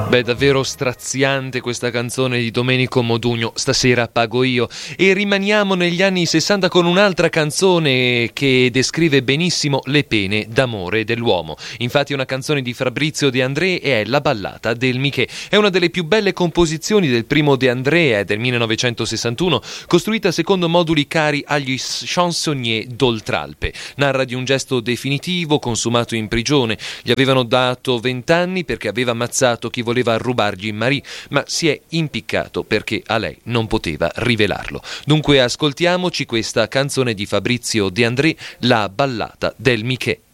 Beh, davvero straziante questa canzone di Domenico Modugno, Stasera pago io. E rimaniamo negli anni 60 con un'altra canzone che descrive benissimo le pene d'amore dell'uomo. Infatti è una canzone di Fabrizio De André e è La ballata del Michè. È una delle più belle composizioni del primo De André, è del 1961, costruita secondo moduli cari agli chansonnier d'Oltralpe. Narra di un gesto definitivo consumato in prigione. Gli avevano dato 20 anni perché aveva ammazzato chi voleva rubargli Marie, ma si è impiccato perché a lei non poteva rivelarlo. Dunque ascoltiamoci questa canzone di Fabrizio De André, La ballata del Michè.